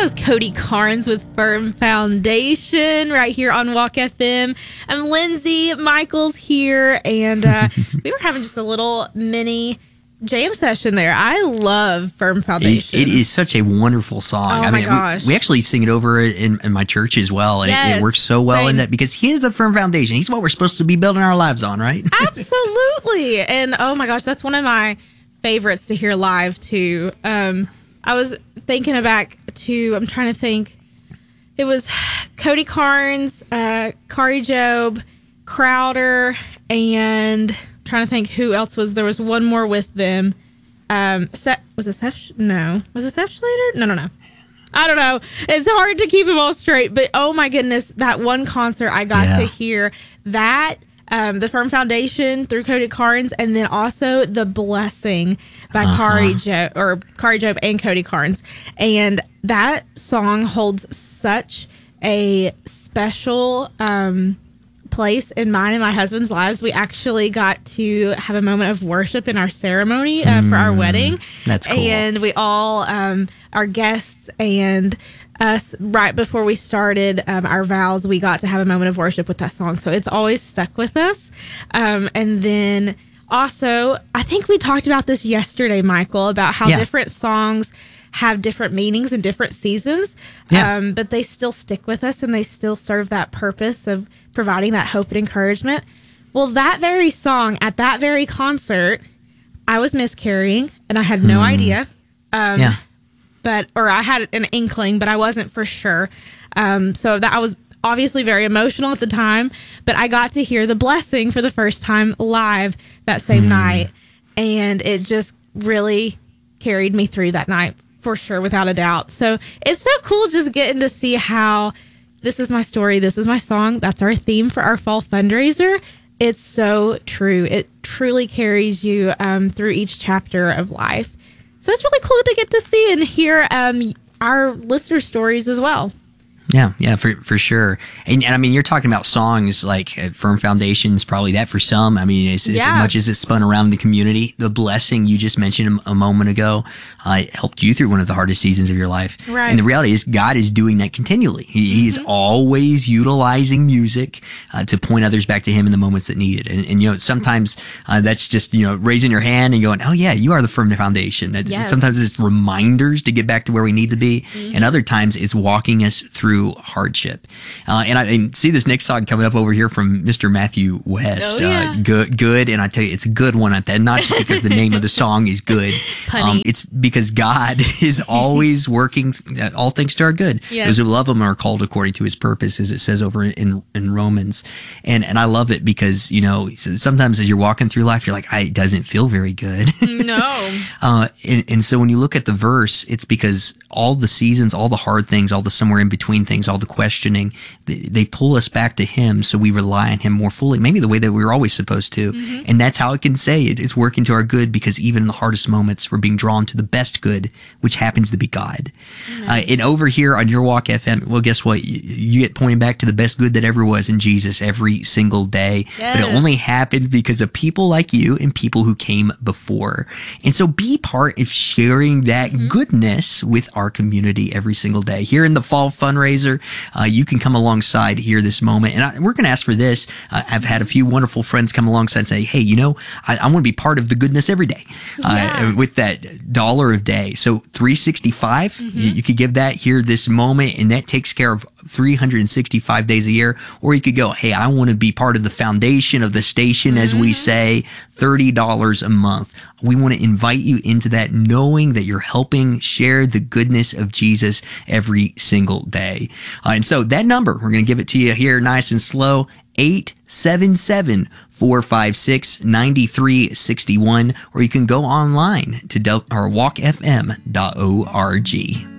was Cody Carnes with Firm Foundation right here on Walk FM. I'm Lindsay. Michael's here, and we were having just a little mini jam session there. I love Firm Foundation. It is such a wonderful song. Oh, my gosh. We actually sing it over in my church as well, and yes, it works so well in that because he is the firm foundation. He's what we're supposed to be building our lives on, right? Absolutely. And oh my gosh, that's one of my favorites to hear live too. I was thinking back to, I'm trying to think, it was Cody Carnes, Kari Jobe, Crowder, and I'm trying to think who else was, there was one more with them. Was it Seth? No. Was it Seth Schlater? No. I don't know. It's hard to keep them all straight, but oh my goodness, that one concert I got to hear that, the Firm Foundation through Cody Carnes, and then also The Blessing by Kari Jobe and Cody Carnes. And that song holds such a special place in mine and my husband's lives. We actually got to have a moment of worship in our ceremony for our wedding. That's cool. And we all, our guests and us, right before we started our vows, we got to have a moment of worship with that song. So it's always stuck with us. And then also, I think we talked about this yesterday, Michael, about how different songs have different meanings in different seasons, but they still stick with us and they still serve that purpose of providing that hope and encouragement. Well, that very song at that very concert, I was miscarrying and I had no idea. Or I had an inkling, but I wasn't for sure. So that I was obviously very emotional at the time, but I got to hear The Blessing for the first time live that same night. And it just really carried me through that night for sure, without a doubt. So it's so cool just getting to see how this is my story. This is my song. That's our theme for our fall fundraiser. It's so true. It truly carries you through each chapter of life. So it's really cool to get to see and hear our listener stories as well. Yeah, for sure. And I mean, you're talking about songs like Firm Foundation's probably that for some. I mean, as much as it spun around the community, The Blessing you just mentioned a moment ago helped you through one of the hardest seasons of your life. Right. And the reality is God is doing that continually. He is always utilizing music to point others back to him in the moments that need it. And you know, sometimes that's just, you know, raising your hand and going, oh yeah, you are the Firm Foundation. Sometimes it's reminders to get back to where we need to be. And other times it's walking us through hardship. And I see this next song coming up over here from Mr. Matthew West. Good. And I tell you, it's a good one at that, not just because the name of the song is good. It's because God is always working all things to our good. Yes. Those who love him are called according to his purpose, as it says over in Romans. And I love it because, you know, sometimes as you're walking through life, you're like, it doesn't feel very good. No. And so when you look at the verse, it's because all the seasons, all the hard things, all the somewhere in between things, all the questioning, they pull us back to him, so we rely on him more fully, maybe the way that we were always supposed to. And that's how it can say it's working to our good, because even in the hardest moments, we're being drawn to the best good, which happens to be God. And over here on Your Walk FM, well, guess what? You get pointing back to the best good that ever was in Jesus every single day. Yes. But it only happens because of people like you and people who came before. And so be part of sharing that goodness with our community every single day. Here in the fall fundraiser, you can come alongside here this moment. And we're going to ask for this. I've had a few wonderful friends come alongside and say, hey, you know, I want to be part of the goodness every day with that $1 a day. So $365, you could give that here this moment, and that takes care of 365 days a year. Or you could go, hey, I want to be part of the foundation of the station, as we say, $30 a month. We want to invite you into that, knowing that you're helping share the goodness of Jesus every single day. And so that number, we're going to give it to you here nice and slow, 877-456-9361, or you can go online to walkfm.org.